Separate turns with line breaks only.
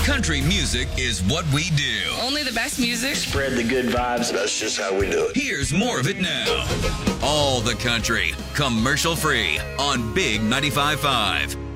Country music is what we do.
Only the best music.
Spread the good vibes. That's just how we do it.
Here's more of it now. All the country, commercial free on Big 95.5.